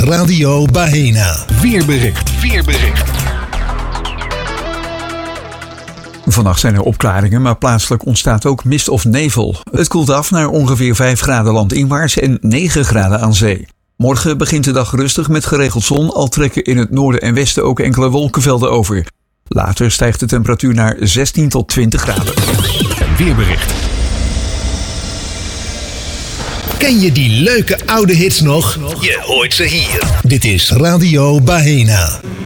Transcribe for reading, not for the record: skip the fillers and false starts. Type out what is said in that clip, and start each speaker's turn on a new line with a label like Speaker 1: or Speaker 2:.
Speaker 1: Radio Bahena. Weerbericht.
Speaker 2: Vannacht zijn er opklaringen, maar plaatselijk ontstaat ook mist of nevel. Het koelt af naar ongeveer 5 graden landinwaarts en 9 graden aan zee. Morgen begint de dag rustig met geregeld zon, al trekken in het noorden en westen ook enkele wolkenvelden over. Later stijgt de temperatuur naar 16 tot 20 graden.
Speaker 1: Een weerbericht. Ken je die leuke oude hits nog? Je hoort ze hier. Dit is Radio Bahena.